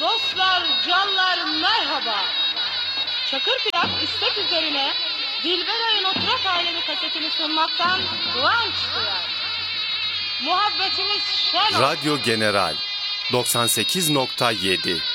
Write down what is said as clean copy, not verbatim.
Dostlar, canlar merhaba. Çakırkırak istek üzerine Dilberay'ın Oturak Ailemi kasetini sunmaktan kıvanç duyar. Muhabbetiniz şen olsun. Radyo General 98.7